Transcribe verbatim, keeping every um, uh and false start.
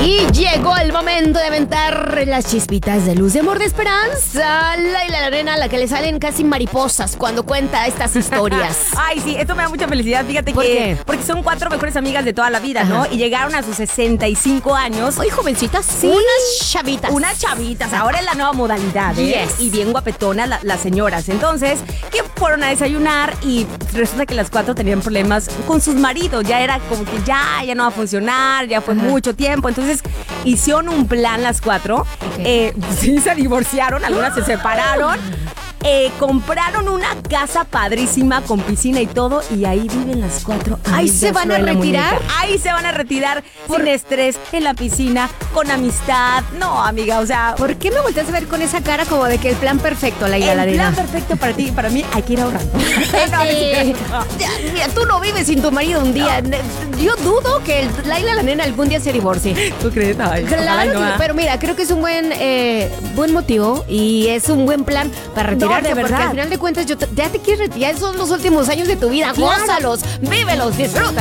Y llegó el momento de aventar las chispitas de luz, de amor, de esperanza. Laila la nena, a la que le salen casi mariposas cuando cuenta estas historias. Ay, sí, esto me da mucha felicidad. Fíjate ¿Por que. qué? Porque son cuatro mejores amigas de toda la vida, ¿no? Ajá. Y llegaron a sus sesenta y cinco años. Hoy jovencitas, Sí. unas chavitas. Unas chavitas, ahora es la nueva modalidad, ¿eh? Yes. Y bien guapetonas la- las señoras. Entonces, que fueron a desayunar y resulta que las cuatro tenían problemas con sus maridos. Ya era como que ya, ya no va a funcionar, ya fue Ajá. mucho tiempo. Entonces, hicieron un plan las cuatro. Eh, sí, se divorciaron, algunas se separaron. Eh, compraron una casa padrísima con piscina y todo, y ahí viven las cuatro. ¿Ahí amigas se van a de la retirar? muñeca. Ahí se van a retirar sin estrés, en la piscina, con amistad. No, amiga, o sea, ¿Por qué me volteas a ver con esa cara como de que el plan perfecto, Laila la el nena? plan perfecto para ti y para mí, hay que ir ahorrando. Eh, ya, mira, tú no vives sin tu marido un día. Yo dudo que el Laila la nena algún día se divorcie. ¿Tú crees? Ay, ojalá Claro, no, que- ¿ah? pero mira, creo que es un buen eh, buen motivo y es un buen plan para retirarte, de porque verdad. al final de cuentas yo te- ya te quieres retirar, son los últimos años de tu vida, Claro. gózalos, vívelos, disfruta.